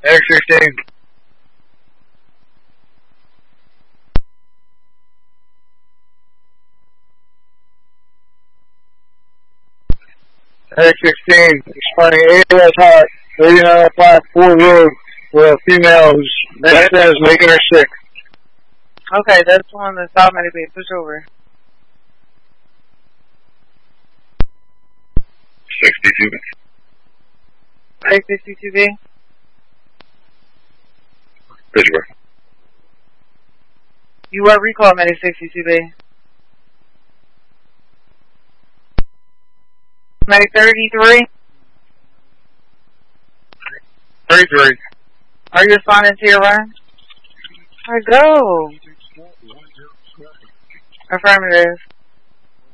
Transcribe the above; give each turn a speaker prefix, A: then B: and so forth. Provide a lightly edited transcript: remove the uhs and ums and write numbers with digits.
A: X16. X16, responding AOS hot, 8905 Ford Road, where a female who's medicine is making her sick.
B: Okay, that's the one that's South Medicaid. Push over.
A: 62.
B: Hey, 62B.
A: Pittsburgh.
B: You are recall, Medic 62B. Medic 33.
A: 33.
B: Are you responding to your run? I go. Affirmative.